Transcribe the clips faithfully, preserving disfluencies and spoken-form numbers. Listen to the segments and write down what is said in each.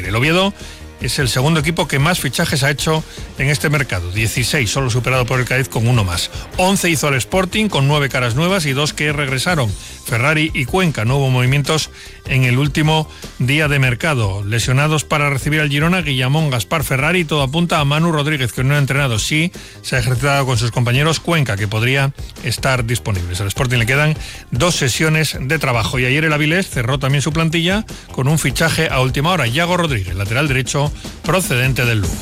El Oviedo es el segundo equipo que más fichajes ha hecho en este mercado, dieciséis, solo superado por el Cádiz con uno más. once hizo el Sporting con nueve caras nuevas y dos que regresaron, Ferrari y Cuenca. No hubo movimientos en el último día de mercado. Lesionados para recibir al Girona, Guillamón, Gaspar, Ferrari, todo apunta a Manu Rodríguez, que no ha entrenado. Sí, se ha ejercitado con sus compañeros Cuenca, que podría estar disponible. Al Sporting le quedan dos sesiones de trabajo y ayer el Avilés cerró también su plantilla con un fichaje a última hora, Yago Rodríguez, lateral derecho procedente del Lugo.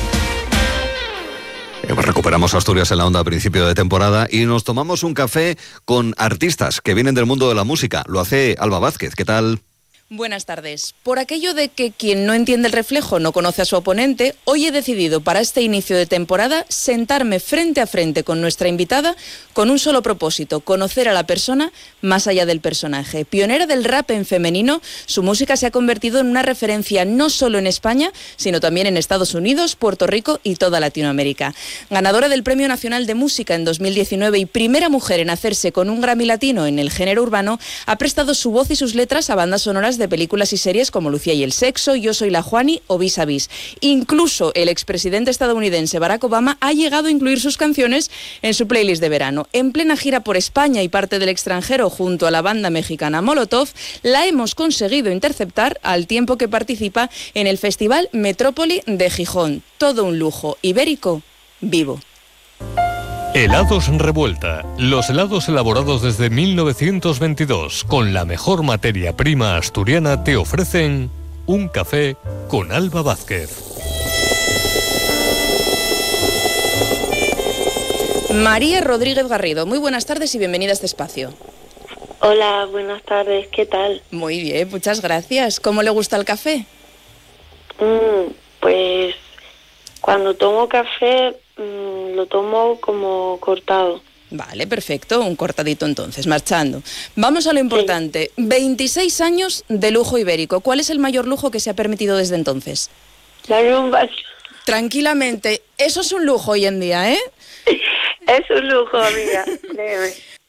Recuperamos Asturias en la Onda a principio de temporada y nos tomamos un café con artistas que vienen del mundo de la música. Lo hace Alba Vázquez. ¿Qué tal? Buenas tardes. Por aquello de que quien no entiende el reflejo no conoce a su oponente, hoy he decidido para este inicio de temporada sentarme frente a frente con nuestra invitada con un solo propósito: conocer a la persona más allá del personaje. Pionera del rap en femenino, su música se ha convertido en una referencia no solo en España, sino también en Estados Unidos, Puerto Rico y toda Latinoamérica. Ganadora del Premio Nacional de Música en dos mil diecinueve y primera mujer en hacerse con un Grammy Latino en el género urbano, ha prestado su voz y sus letras a bandas sonoras de películas y series como Lucía y el sexo, Yo soy la Juani o Vis a Vis. Incluso el expresidente estadounidense Barack Obama ha llegado a incluir sus canciones en su playlist de verano. En plena gira por España y parte del extranjero junto a la banda mexicana Molotov, la hemos conseguido interceptar al tiempo que participa en el Festival Metrópoli de Gijón. Todo un lujo ibérico vivo. Helados Revuelta, los helados elaborados desde mil novecientos veintidós con la mejor materia prima asturiana te ofrecen un café con Alba Vázquez. María Rodríguez Garrido, muy buenas tardes y bienvenida a este espacio. Hola, buenas tardes, ¿qué tal? Muy bien, muchas gracias. ¿Cómo le gusta el café? Mm, pues cuando tomo café mmm, lo tomo como cortado. Vale, perfecto, un cortadito entonces, marchando. Vamos a lo importante, sí. veintiséis años de lujo ibérico. ¿Cuál es el mayor lujo que se ha permitido desde entonces? La rumba. Tranquilamente, eso es un lujo hoy en día, ¿eh? Es un lujo, amiga, créeme.